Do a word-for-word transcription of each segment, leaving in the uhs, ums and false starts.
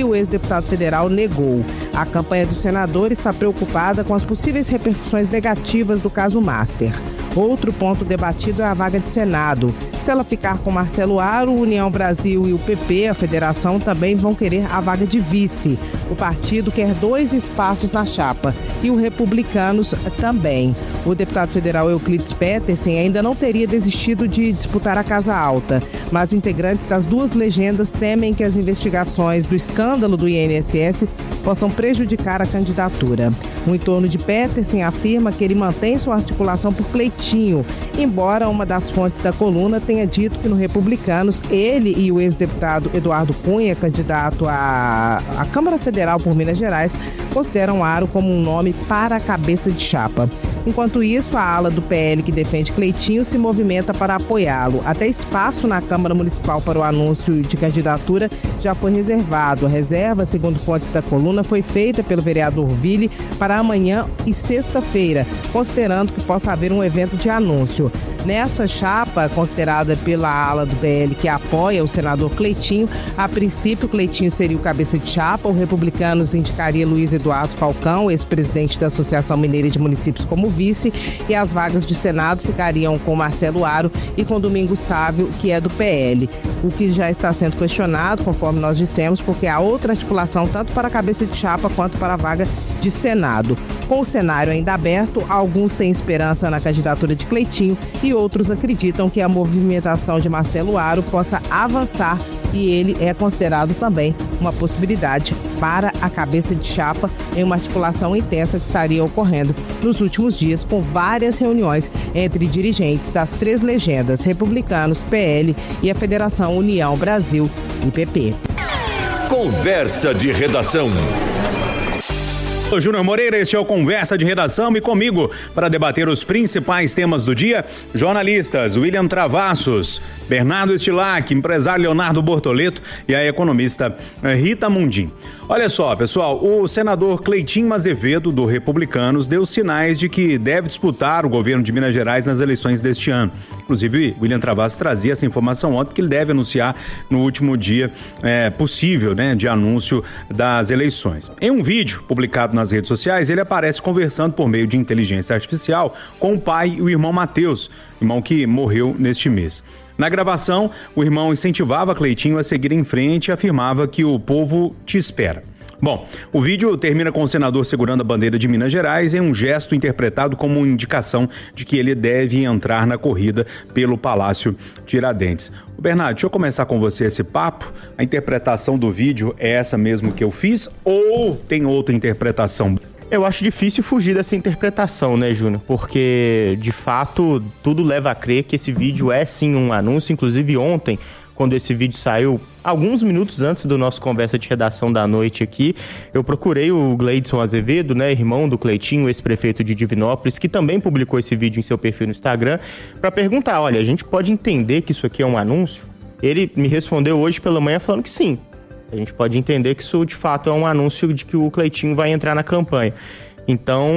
o ex-deputado federal negou. A campanha do senador está preocupada com as possíveis repercussões negativas do caso Master. Outro ponto debatido é a vaga de Senado. Se ela ficar com Marcelo Aro, União Brasil e o P P, a federação, também vão querer a vaga de vice. O partido quer dois espaços na chapa e os republicanos também. O deputado federal Euclides Petersen ainda não teria desistido de disputar a Casa Alta, mas integrantes das duas legendas temem que as investigações do escândalo do I N S S possam prejudicar a candidatura. O entorno de Petersen afirma que ele mantém sua articulação por Cleitinho, embora uma das fontes da coluna tenha dito que no Republicanos, ele e o ex-deputado Eduardo Cunha, candidato à, à Câmara Federal por Minas Gerais, consideram Aro como um nome para a cabeça de chapa. Enquanto isso, a ala do P L que defende Cleitinho se movimenta para apoiá-lo. Até espaço na Câmara Municipal para o anúncio de candidatura já foi reservado. A reserva, segundo fontes da coluna, foi feita pelo vereador Ville para amanhã e sexta-feira, considerando que possa haver um evento de anúncio. Nessa chapa, considerada pela ala do P L que apoia o senador Cleitinho, a princípio Cleitinho seria o cabeça de chapa, o Republicanos indicaria Luiz Eduardo Falcão, ex-presidente da Associação Mineira de Municípios, como vice, e as vagas de Senado ficariam com Marcelo Aro e com Domingos Sávio, que é do P L. O que já está sendo questionado, conforme nós dissemos, porque há outra articulação tanto para a cabeça de chapa quanto para a vaga de Senado. Com o cenário ainda aberto, alguns têm esperança na candidatura de Cleitinho e outros acreditam que a movimentação de Marcelo Aro possa avançar e ele é considerado também uma possibilidade para a cabeça de chapa em uma articulação intensa que estaria ocorrendo nos últimos dias com várias reuniões entre dirigentes das três legendas, Republicanos, P L e a Federação União Brasil e P P. Conversa de redação. Sou Júnior Moreira, este é o Conversa de Redação e comigo para debater os principais temas do dia, jornalistas William Travassos, Bernardo Estilac, empresário Leonardo Bortoleto e a economista Rita Mundim. Olha só, pessoal, o senador Cleitinho Azevedo, do Republicanos, deu sinais de que deve disputar o governo de Minas Gerais nas eleições deste ano. Inclusive, William Travassos trazia essa informação ontem que ele deve anunciar no último dia é, possível, né, de anúncio das eleições. Em um vídeo publicado nas redes sociais, ele aparece conversando por meio de inteligência artificial com o pai e o irmão Matheus, irmão que morreu neste mês. Na gravação, o irmão incentivava Cleitinho a seguir em frente e afirmava que o povo te espera. Bom, o vídeo termina com o senador segurando a bandeira de Minas Gerais em um gesto interpretado como indicação de que ele deve entrar na corrida pelo Palácio Tiradentes. Bernardo, deixa eu começar com você esse papo. A interpretação do vídeo é essa mesmo que eu fiz ou tem outra interpretação? Eu acho difícil fugir dessa interpretação, né, Júnior? Porque, de fato, tudo leva a crer que esse vídeo é sim um anúncio. Inclusive, ontem, quando esse vídeo saiu, alguns minutos antes do nosso Conversa de Redação da noite aqui, eu procurei o Gleidson Azevedo, né, irmão do Cleitinho, ex-prefeito de Divinópolis, que também publicou esse vídeo em seu perfil no Instagram, para perguntar, olha, a gente pode entender que isso aqui é um anúncio? Ele me respondeu hoje pela manhã falando que sim. A gente pode entender que isso, de fato, é um anúncio de que o Cleitinho vai entrar na campanha. Então,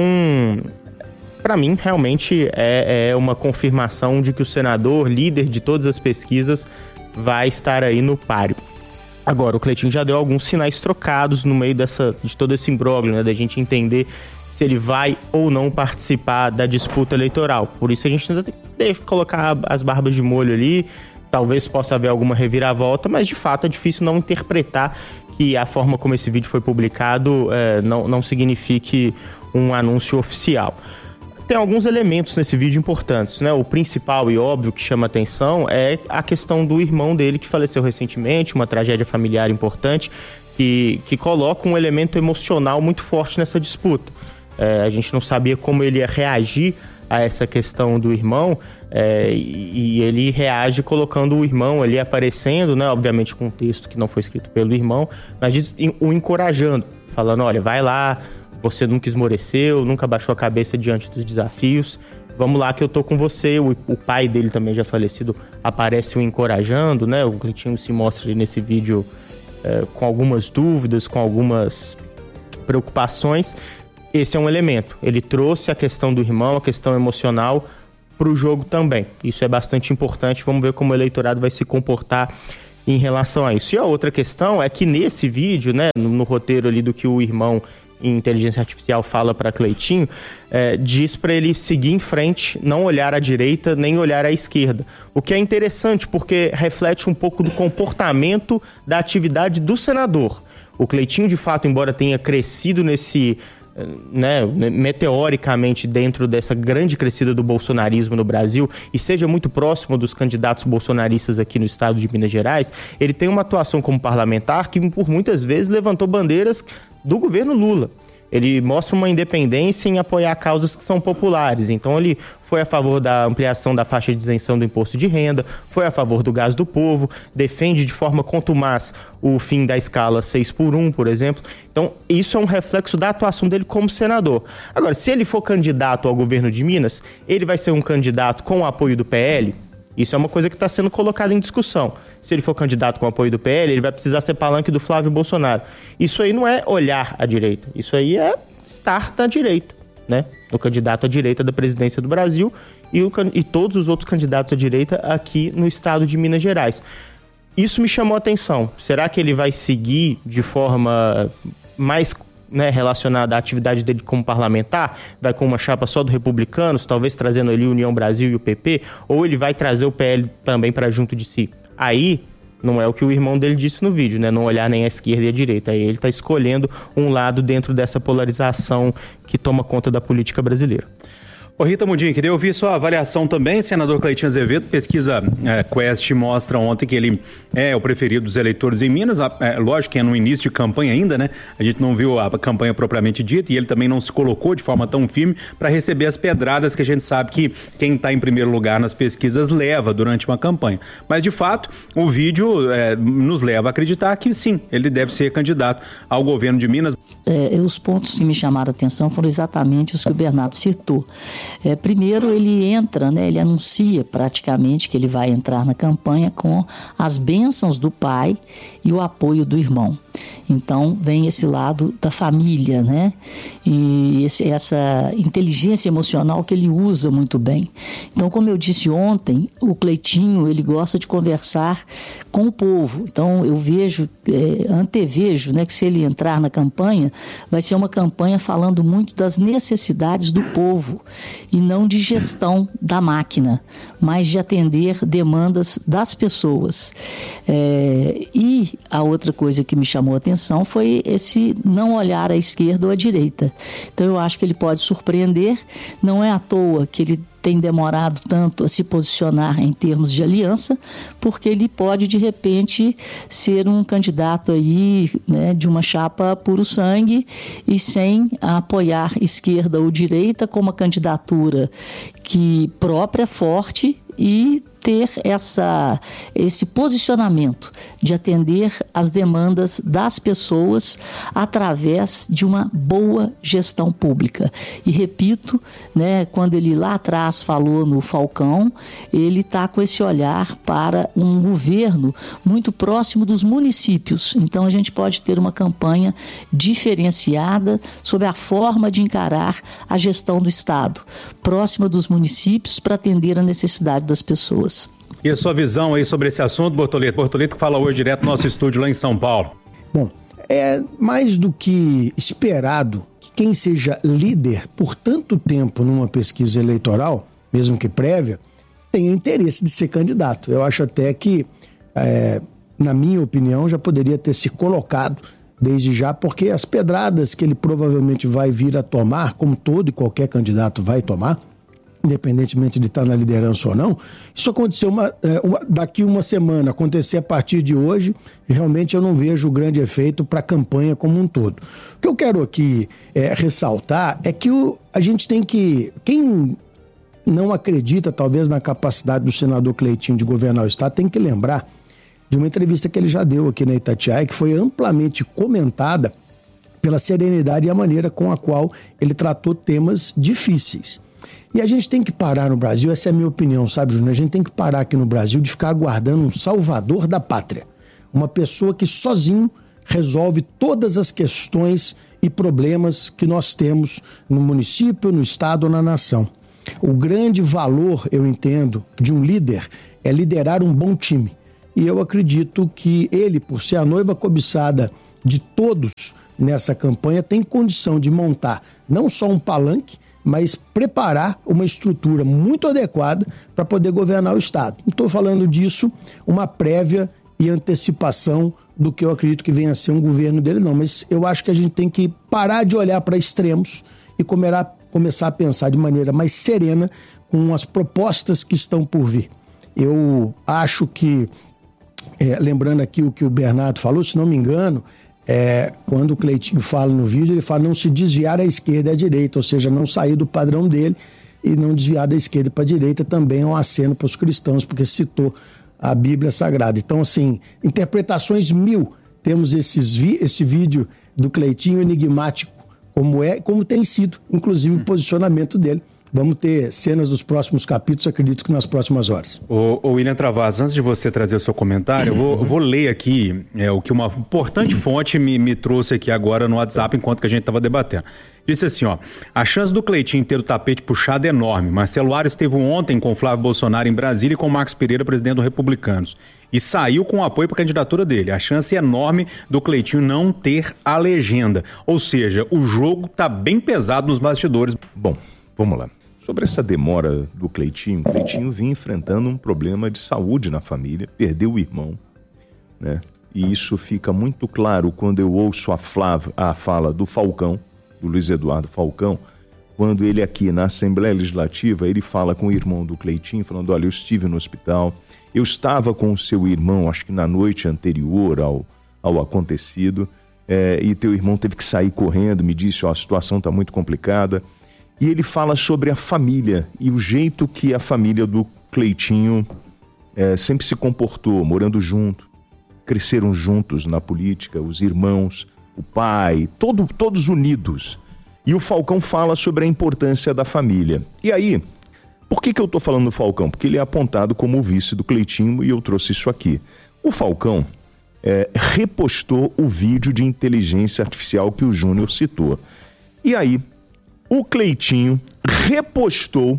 para mim, realmente é, é uma confirmação de que o senador, líder de todas as pesquisas, vai estar aí no páreo. Agora, o Cleitinho já deu alguns sinais trocados no meio dessa, de todo esse imbróglio, né, da gente entender se ele vai ou não participar da disputa eleitoral. Por isso a gente deve colocar as barbas de molho ali. Talvez possa haver alguma reviravolta, mas de fato é difícil não interpretar que a forma como esse vídeo foi publicado é, não, não signifique um anúncio oficial. Tem alguns elementos nesse vídeo importantes, né? O principal e óbvio que chama atenção é a questão do irmão dele que faleceu recentemente, uma tragédia familiar importante, que, que coloca um elemento emocional muito forte nessa disputa. É, a gente não sabia como ele ia reagir a essa questão do irmão, é, e ele reage colocando o irmão ali aparecendo, né, obviamente com um texto que não foi escrito pelo irmão, mas diz, o encorajando, falando, olha, vai lá, você nunca esmoreceu, nunca baixou a cabeça diante dos desafios, vamos lá que eu tô com você. O, o pai dele também já falecido aparece o encorajando, né, o Cleitinho se mostra ali nesse vídeo é, com algumas dúvidas, com algumas preocupações. Esse é um elemento. Ele trouxe a questão do irmão, a questão emocional para o jogo também. Isso é bastante importante. Vamos ver como o eleitorado vai se comportar em relação a isso. E a outra questão é que nesse vídeo, né, no, no roteiro ali do que o irmão em inteligência artificial fala para Cleitinho, é, diz para ele seguir em frente, não olhar à direita nem olhar à esquerda. O que é interessante porque reflete um pouco do comportamento da atividade do senador. O Cleitinho, de fato, embora tenha crescido nesse, né, meteoricamente dentro dessa grande crescida do bolsonarismo no Brasil e seja muito próximo dos candidatos bolsonaristas aqui no estado de Minas Gerais, ele tem uma atuação como parlamentar que por muitas vezes levantou bandeiras do governo Lula. Ele mostra uma independência em apoiar causas que são populares. Então ele foi a favor da ampliação da faixa de isenção do imposto de renda, foi a favor do gás do povo, defende de forma contumaz o fim da escala seis por um, por exemplo. Então isso é um reflexo da atuação dele como senador. Agora, se ele for candidato ao governo de Minas, ele vai ser um candidato com o apoio do P L? Isso é uma coisa que está sendo colocada em discussão. Se ele for candidato com apoio do P L, ele vai precisar ser palanque do Flávio Bolsonaro. Isso aí não é olhar à direita, isso aí é estar da direita, né? O candidato à direita da presidência do Brasil e, o, e todos os outros candidatos à direita aqui no estado de Minas Gerais. Isso me chamou a atenção. Será que ele vai seguir de forma mais, né, relacionada à atividade dele como parlamentar, vai com uma chapa só do Republicanos, talvez trazendo ali União Brasil e o P P, ou ele vai trazer o P L também para junto de si? Aí não é o que o irmão dele disse no vídeo, né? Não olhar nem à esquerda e à direita. Aí ele está escolhendo um lado dentro dessa polarização que toma conta da política brasileira. Ô Rita Mundinho, queria ouvir sua avaliação também, senador Cleitinho Azevedo. Pesquisa é, Quest mostra ontem que ele é o preferido dos eleitores em Minas. É, lógico que é no início de campanha ainda, né? A gente não viu a campanha propriamente dita e ele também não se colocou de forma tão firme para receber as pedradas que a gente sabe que quem está em primeiro lugar nas pesquisas leva durante uma campanha. Mas, de fato, o vídeo é, nos leva a acreditar que sim, ele deve ser candidato ao governo de Minas. É, os pontos que me chamaram a atenção foram exatamente os que o Bernardo citou. É, primeiro, ele entra, né, ele anuncia praticamente que ele vai entrar na campanha com as bênçãos do pai e o apoio do irmão. Então, vem esse lado da família, né? E esse, essa inteligência emocional que ele usa muito bem. Então, como eu disse ontem, o Cleitinho, ele gosta de conversar com o povo. Então, eu vejo, é, antevejo, né, que se ele entrar na campanha, vai ser uma campanha falando muito das necessidades do povo e não de gestão da máquina, mas de atender demandas das pessoas. É, e a outra coisa que me chamou a atenção foi esse não olhar à esquerda ou à direita. Então eu acho que ele pode surpreender, não é à toa que ele tem demorado tanto a se posicionar em termos de aliança, porque ele pode, de repente, ser um candidato aí, né, de uma chapa puro sangue e sem apoiar esquerda ou direita com uma candidatura que própria, forte e ter essa, esse posicionamento de atender às demandas das pessoas através de uma boa gestão pública. E repito, né, quando ele lá atrás falou no Falcão, ele está com esse olhar para um governo muito próximo dos municípios. Então a gente pode ter uma campanha diferenciada sobre a forma de encarar a gestão do Estado, próxima dos municípios para atender a necessidade das pessoas. E a sua visão aí sobre esse assunto, Bortoleto? Bortoleto que fala hoje direto no nosso estúdio lá em São Paulo. Bom, é mais do que esperado que quem seja líder por tanto tempo numa pesquisa eleitoral, mesmo que prévia, tenha interesse de ser candidato. Eu acho até que, é, na minha opinião, já poderia ter se colocado desde já, porque as pedradas que ele provavelmente vai vir a tomar, como todo e qualquer candidato vai tomar, independentemente de estar na liderança ou não, isso aconteceu uma, uma, daqui uma semana, acontecer a partir de hoje, realmente eu não vejo o grande efeito para a campanha como um todo. O que eu quero aqui é, ressaltar é que o, a gente tem que... Quem não acredita, talvez, na capacidade do senador Cleitinho de governar o Estado, tem que lembrar de uma entrevista que ele já deu aqui na Itatiaia, que foi amplamente comentada pela serenidade e a maneira com a qual ele tratou temas difíceis. E a gente tem que parar no Brasil, essa é a minha opinião, sabe, Júnior? A gente tem que parar aqui no Brasil de ficar aguardando um salvador da pátria. Uma pessoa que sozinho resolve todas as questões e problemas que nós temos no município, no estado ou na nação. O grande valor, eu entendo, de um líder é liderar um bom time. e eu acredito que ele, por ser a noiva cobiçada de todos nessa campanha, tem condição de montar não só um palanque, mas preparar uma estrutura muito adequada para poder governar o Estado. Não estou falando disso, uma prévia e antecipação do que eu acredito que venha a ser um governo dele, não. Mas eu acho que a gente tem que parar de olhar para extremos e começar a pensar de maneira mais serena com as propostas que estão por vir. Eu acho que, é, lembrando aqui o que o Bernardo falou, se não me engano, É, quando o Cleitinho fala no vídeo, ele fala não se desviar à esquerda e à direita, ou seja, não sair do padrão dele e não desviar da esquerda para a direita, também é um aceno para os cristãos, porque citou a Bíblia Sagrada. Então, assim, interpretações mil. Temos esses vi- esse vídeo do Cleitinho enigmático, como é, como tem sido, inclusive, o posicionamento dele. Vamos ter cenas dos próximos capítulos, acredito que nas próximas horas. Ô, ô William Travassos, antes de você trazer o seu comentário, eu vou, eu vou ler aqui é, o que uma importante fonte me, me trouxe aqui agora no WhatsApp enquanto que a gente estava debatendo. Disse assim, ó, a chance do Cleitinho ter o tapete puxado é enorme. Marcelo Ares esteve ontem com o Flávio Bolsonaro em Brasília e com o Marcos Pereira, presidente do Republicanos, e saiu com apoio para a candidatura dele. A chance é enorme do Cleitinho não ter a legenda. Ou seja, o jogo está bem pesado nos bastidores. Bom, vamos lá. Sobre essa demora do Cleitinho, o Cleitinho vinha enfrentando um problema de saúde na família, perdeu o irmão, né? E isso fica muito claro quando eu ouço a, Flávia, a fala do Falcão, do Luiz Eduardo Falcão, quando ele aqui na Assembleia Legislativa, ele fala com o irmão do Cleitinho, falando, olha, eu estive no hospital, eu estava com o seu irmão, acho que na noite anterior ao, ao acontecido, é, e teu irmão teve que sair correndo, me disse, ó, a situação está muito complicada. E ele fala sobre a família e o jeito que a família do Cleitinho é, sempre se comportou, morando junto, cresceram juntos na política, os irmãos, o pai, todo, todos unidos. E o Falcão fala sobre a importância da família. E aí, por que, que eu estou falando do Falcão? Porque ele é apontado como o vice do Cleitinho e eu trouxe isso aqui. O Falcão é, repostou o vídeo de inteligência artificial que o Júnior citou. E aí, o Cleitinho repostou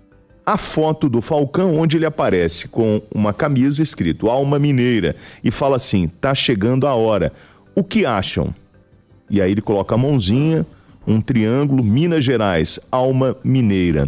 a foto do Falcão, onde ele aparece com uma camisa escrito Alma Mineira e fala assim, tá chegando a hora. O que acham? E aí ele coloca a mãozinha, um triângulo, Minas Gerais, Alma Mineira.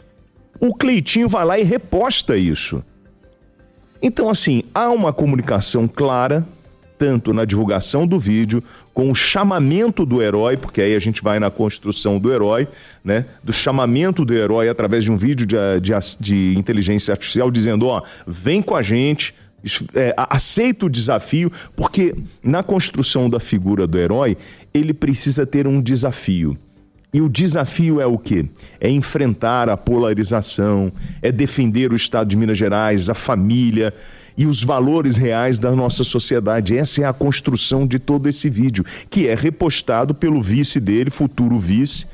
O Cleitinho vai lá e reposta isso. Então, assim, há uma comunicação clara, tanto na divulgação do vídeo, com o chamamento do herói, porque aí a gente vai na construção do herói, né? Do chamamento do herói através de um vídeo de, de, de inteligência artificial dizendo, ó, vem com a gente, é, aceita o desafio, porque na construção da figura do herói, ele precisa ter um desafio. E o desafio é o quê? É enfrentar a polarização, é defender o Estado de Minas Gerais, a família e os valores reais da nossa sociedade. Essa é a construção de todo esse vídeo, que é repostado pelo vice dele, futuro vice,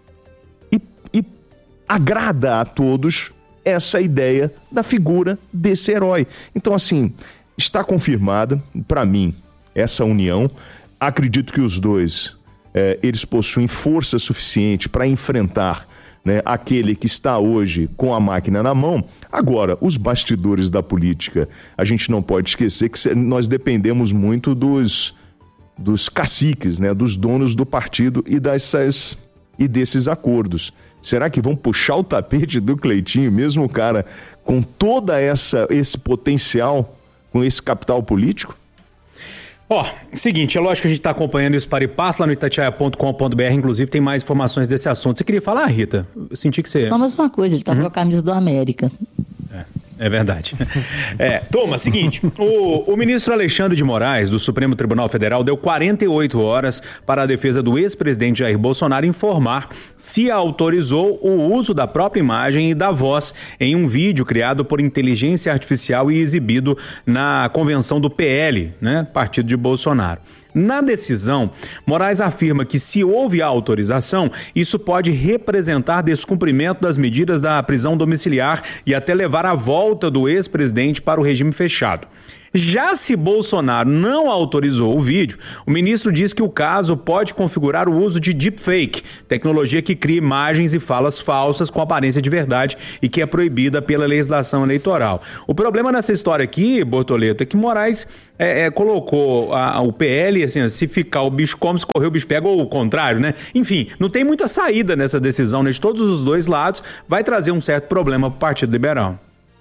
e, e agrada a todos essa ideia da figura desse herói. Então, assim, está confirmada, para mim, essa união. Acredito que os dois... É, eles possuem força suficiente para enfrentar, né, aquele que está hoje com a máquina na mão. Agora, os bastidores da política, a gente não pode esquecer que nós dependemos muito dos, dos caciques, né, dos donos do partido e, dessas, e desses acordos. Será que vão puxar o tapete do Cleitinho, mesmo o cara com toda essa esse potencial, com esse capital político? Ó, oh, seguinte, é lógico que a gente está acompanhando isso para e passa lá no itatiaia ponto com ponto b r, inclusive tem mais informações desse assunto. Você queria falar, Rita? Eu senti que você... Não, mas uma coisa, ele estava uhum. com a camisa do América. É. É verdade. É, Toma, seguinte, o, o ministro Alexandre de Moraes, do Supremo Tribunal Federal, deu quarenta e oito horas para a defesa do ex-presidente Jair Bolsonaro informar se autorizou o uso da própria imagem e da voz em um vídeo criado por inteligência artificial e exibido na convenção do P L, né, partido de Bolsonaro. Na decisão, Moraes afirma que se houve a autorização, isso pode representar descumprimento das medidas da prisão domiciliar e até levar à volta do ex-presidente para o regime fechado. Já se Bolsonaro não autorizou o vídeo, o ministro diz que o caso pode configurar o uso de deepfake, tecnologia que cria imagens e falas falsas com aparência de verdade e que é proibida pela legislação eleitoral. O problema nessa história aqui, Bortoleto, é que Moraes é, é, colocou a, a, o P L, assim, se ficar o bicho come, se correr o bicho pega, ou o contrário, né? Enfim, não tem muita saída nessa decisão, né? De todos os dois lados, vai trazer um certo problema para o Partido Liberal.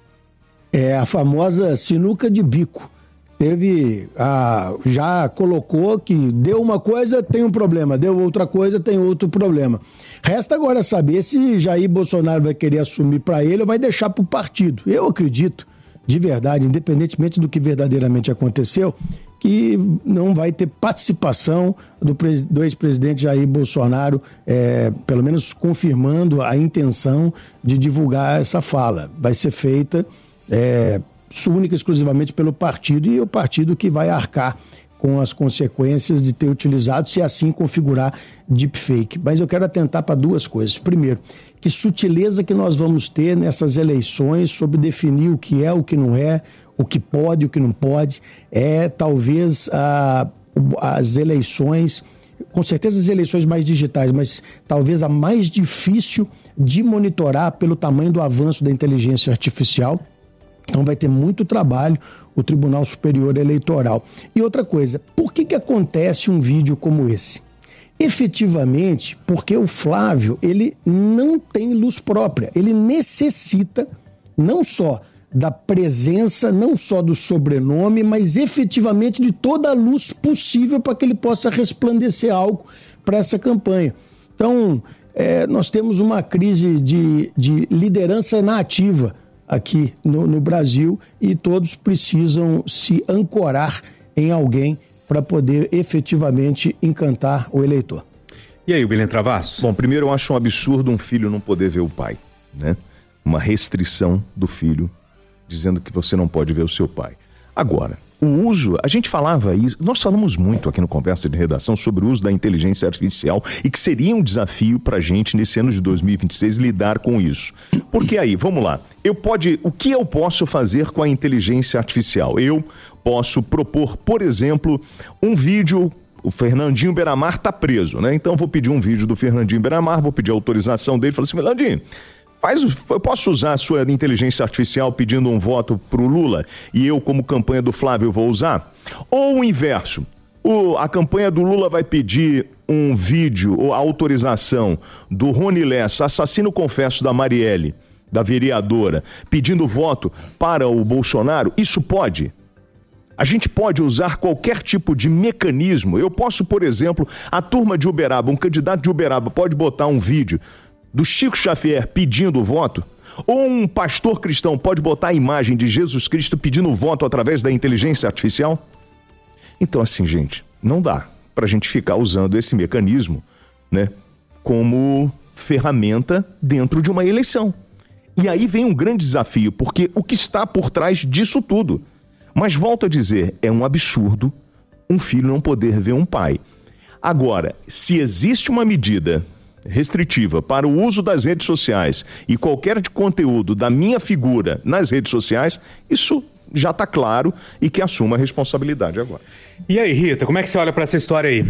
É a famosa sinuca de bico. Teve, a, já colocou que deu uma coisa, tem um problema, deu outra coisa, tem outro problema. Resta agora saber se Jair Bolsonaro vai querer assumir para ele ou vai deixar para o partido. Eu acredito, de verdade, independentemente do que verdadeiramente aconteceu, que não vai ter participação do, do ex-presidente Jair Bolsonaro, é, pelo menos confirmando a intenção de divulgar essa fala. Vai ser feita É, única e exclusivamente pelo partido, e o partido que vai arcar com as consequências de ter utilizado, se assim configurar deepfake. Mas eu quero atentar para duas coisas. Primeiro, que sutileza que nós vamos ter nessas eleições sobre definir o que é, o que não é, o que pode, o que não pode. É talvez a, as eleições, com certeza as eleições mais digitais, mas talvez a mais difícil de monitorar pelo tamanho do avanço da inteligência artificial. Então vai ter muito trabalho o Tribunal Superior Eleitoral. E outra coisa, por que que acontece um vídeo como esse? Efetivamente, porque o Flávio, ele não tem luz própria. Ele necessita não só da presença, não só do sobrenome, mas efetivamente de toda a luz possível para que ele possa resplandecer algo para essa campanha. Então, é, nós temos uma crise de, de liderança na ativa aqui no, no Brasil, e todos precisam se ancorar em alguém para poder efetivamente encantar o eleitor. E aí, William Travassos? Bom, primeiro eu acho um absurdo um filho não poder ver o pai, né? Uma restrição do filho dizendo que você não pode ver o seu pai. Agora, o uso, a gente falava isso, nós falamos muito aqui no Conversa de Redação sobre o uso da inteligência artificial e que seria um desafio para a gente nesse ano de dois mil e vinte e seis lidar com isso. Porque aí, vamos lá, eu pode, o que eu posso fazer com a inteligência artificial? Eu posso propor, por exemplo, um vídeo. O Fernandinho Beiramar está preso, né? Então vou pedir um vídeo do Fernandinho Beiramar, vou pedir a autorização dele, falar assim, Fernandinho, faz, eu posso usar a sua inteligência artificial pedindo um voto pro Lula e eu, como campanha do Flávio, vou usar? Ou o inverso, o, a campanha do Lula vai pedir um vídeo ou autorização do Rony Lessa, assassino confesso da Marielle, da vereadora, pedindo voto para o Bolsonaro? Isso pode? A gente pode usar qualquer tipo de mecanismo. Eu posso, por exemplo, a turma de Uberaba, um candidato de Uberaba pode botar um vídeo do Chico Xavier pedindo voto? Ou um pastor cristão pode botar a imagem de Jesus Cristo pedindo voto através da inteligência artificial? Então, assim, gente, não dá pra gente ficar usando esse mecanismo, né, como ferramenta dentro de uma eleição. E aí vem um grande desafio, porque o que está por trás disso tudo? Mas volto a dizer, é um absurdo um filho não poder ver um pai. Agora, se existe uma medida restritiva para o uso das redes sociais e qualquer de conteúdo da minha figura nas redes sociais, isso já está claro e que assuma a responsabilidade agora. E aí, Rita, como é que você olha para essa história aí?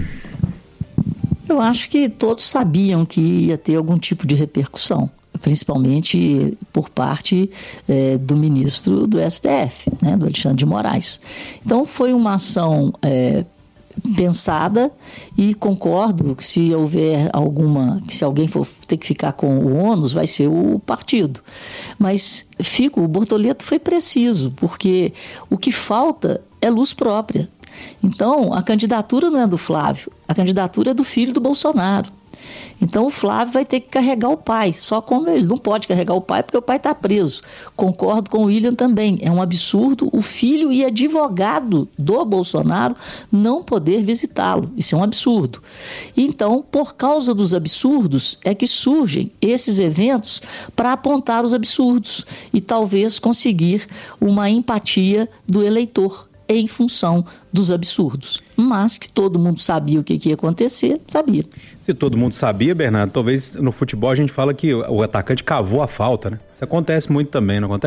Eu acho que todos sabiam que ia ter algum tipo de repercussão, principalmente por parte eh, do ministro do S T F, né, do Alexandre de Moraes. Então foi uma ação eh, pensada, e concordo que se houver alguma, que se alguém for ter que ficar com o ônus, vai ser o partido. Mas fico, o Bortoleto foi preciso, porque o que falta é luz própria. Então a candidatura não é do Flávio, a candidatura é do filho do Bolsonaro. Então o Flávio vai ter que carregar o pai, só como ele não pode carregar o pai porque o pai está preso. Concordo com o William também, é um absurdo o filho e advogado do Bolsonaro não poder visitá-lo, isso é um absurdo. Então, por causa dos absurdos é que surgem esses eventos para apontar os absurdos e talvez conseguir uma empatia do eleitor em função dos absurdos. Mas que todo mundo sabia o que, que ia acontecer, sabia. Se todo mundo sabia, Bernardo, talvez no futebol a gente fala que o atacante cavou a falta, né? Isso acontece muito também, não acontece?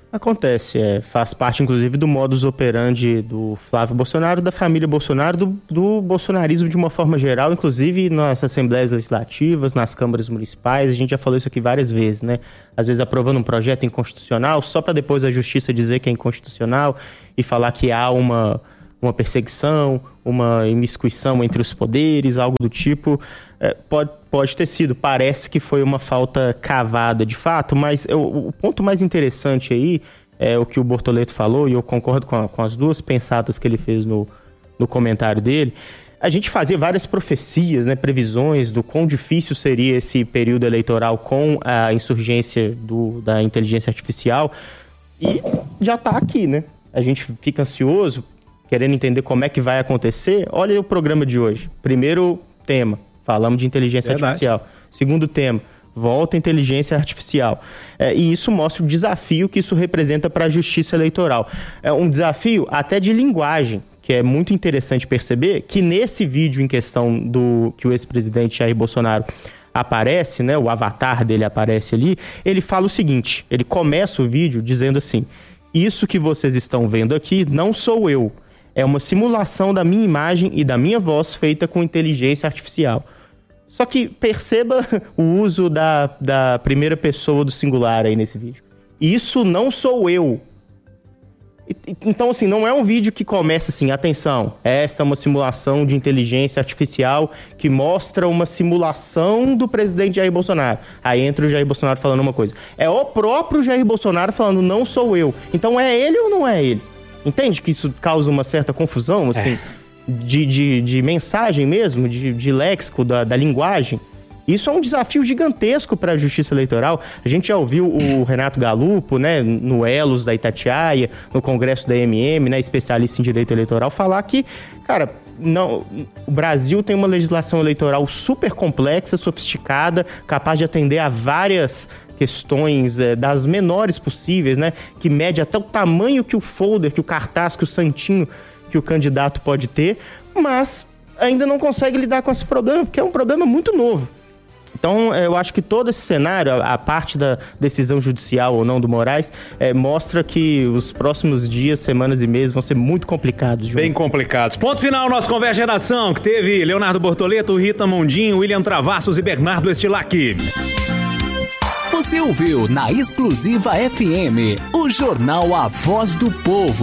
Acontece, é, faz parte inclusive do modus operandi do Flávio Bolsonaro, da família Bolsonaro, do, do bolsonarismo de uma forma geral, inclusive nas assembleias legislativas, nas câmaras municipais. A gente já falou isso aqui várias vezes, né? Às vezes aprovando um projeto inconstitucional só para depois a justiça dizer que é inconstitucional e falar que há uma, uma perseguição, uma imiscuição entre os poderes, algo do tipo. É, pode, pode ter sido, parece que foi uma falta cavada de fato, mas eu, o ponto mais interessante aí é o que o Bortoleto falou, e eu concordo com, a, com as duas pensadas que ele fez no, no comentário dele. A gente fazia várias profecias, né, previsões do quão difícil seria esse período eleitoral com a insurgência do, da inteligência artificial, e já está aqui, né? A gente fica ansioso, querendo entender como é que vai acontecer. Olha o programa de hoje. Primeiro tema, falamos de inteligência Verdade. artificial. Segundo tema, volta a inteligência artificial. É, e isso mostra o desafio que isso representa para a justiça eleitoral. É um desafio até de linguagem, que é muito interessante perceber que nesse vídeo em questão do que o ex-presidente Jair Bolsonaro aparece, né, o avatar dele aparece ali, ele fala o seguinte, ele começa o vídeo dizendo assim: isso que vocês estão vendo aqui não sou eu, é uma simulação da minha imagem e da minha voz feita com inteligência artificial. Só que perceba o uso da, da primeira pessoa do singular aí nesse vídeo. Isso não sou eu. Então, assim, não é um vídeo que começa assim, atenção, esta é uma simulação de inteligência artificial que mostra uma simulação do presidente Jair Bolsonaro. Aí entra o Jair Bolsonaro falando uma coisa. É o próprio Jair Bolsonaro falando, não sou eu. Então é ele ou não é ele? Entende que isso causa uma certa confusão, assim, é. de, de, de mensagem mesmo, de, de léxico, da, da linguagem? Isso é um desafio gigantesco para a justiça eleitoral. A gente já ouviu o Renato Galupo, né, no Elos da Itatiaia, no Congresso da M M, né, especialista em direito eleitoral, falar que, cara, não, o Brasil tem uma legislação eleitoral super complexa, sofisticada, capaz de atender a várias questões é, das menores possíveis, né, que mede até o tamanho que o folder, que o cartaz, que o santinho que o candidato pode ter, mas ainda não consegue lidar com esse problema, porque é um problema muito novo. Então, eu acho que todo esse cenário, a parte da decisão judicial ou não do Moraes, é, mostra que os próximos dias, semanas e meses vão ser muito complicados. João. Bem complicados. Ponto final, nosso Conversa de Redação, que teve Leonardo Bortoleto, Rita Mondinho, William Travassos e Bernardo Estilac. Você ouviu na Exclusiva F M, o jornal A Voz do Povo.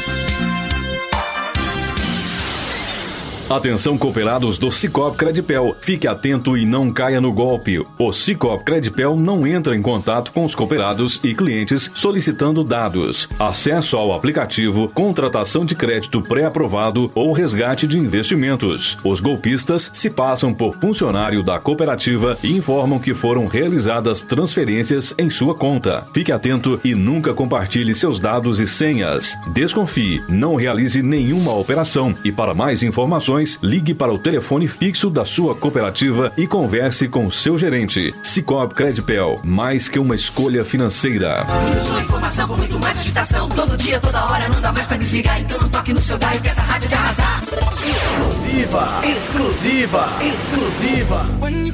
Atenção, cooperados do Sicoob Credipel. Fique atento e não caia no golpe. O Sicoob Credipel não entra em contato com os cooperados e clientes solicitando dados, acesso ao aplicativo, contratação de crédito pré-aprovado ou resgate de investimentos. Os golpistas se passam por funcionário da cooperativa e informam que foram realizadas transferências em sua conta. Fique atento e nunca compartilhe seus dados e senhas. Desconfie, não realize nenhuma operação e para mais informações ligue para o telefone fixo da sua cooperativa e converse com seu gerente. Sicoob Credipel, mais que uma escolha financeira. Tudo sua informação com muito mais agitação. Todo dia, toda hora, não dá mais pra desligar. Então não toque no seu dial que essa rádio é de arrasar. Exclusiva, exclusiva, exclusiva.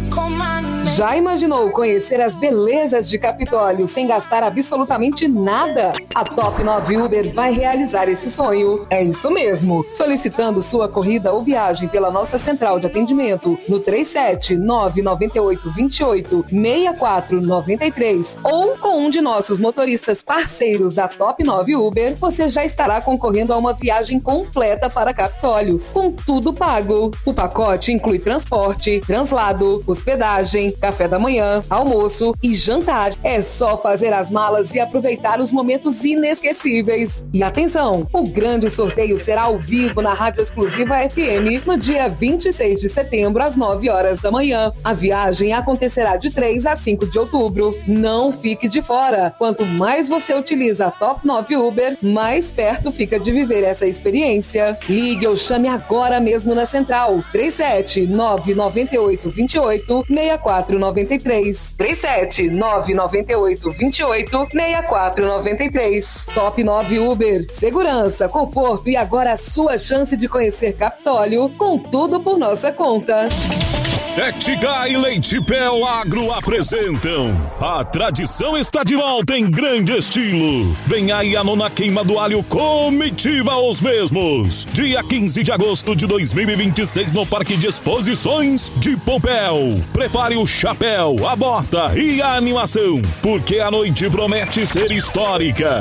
Já imaginou conhecer as belezas de Capitólio sem gastar absolutamente nada? A Top nove Uber vai realizar esse sonho. É isso mesmo. Solicitando sua corrida ou viagem pela nossa central de atendimento no três sete nove nove oito dois oito seis quatro nove três ou com um de nossos motoristas parceiros da Top nove Uber, você já estará concorrendo a uma viagem completa para Capitólio, com tudo pago. O pacote inclui transporte, translado, hospedagem, café da manhã, almoço e jantar. É só fazer as malas e aproveitar os momentos inesquecíveis. E atenção, o grande sorteio será ao vivo na Rádio Exclusiva F M no dia vinte e seis de setembro, às nove horas da manhã. A viagem acontecerá de três a cinco de outubro. Não fique de fora. Quanto mais você utiliza a Top nove Uber, mais perto fica de viver essa experiência. Ligue ou chame agora mesmo na central três sete nove nove oito dois oito seis quatro nove três. três sete nove nove oito dois oito seis quatro nove três. Top nove Uber. Segurança, conforto e agora a sua chance de conhecer Capitólio com tudo por nossa conta. Sete K e Leite Pel Agro apresentam A Tradição Está de Volta em grande estilo. Vem aí a nona queima do alho comitiva aos mesmos. Dia quinze de agosto de dois mil e vinte e seis no Parque de Exposições de Pompéu. Prepare o chapéu, a bota e a animação, porque a noite promete ser histórica.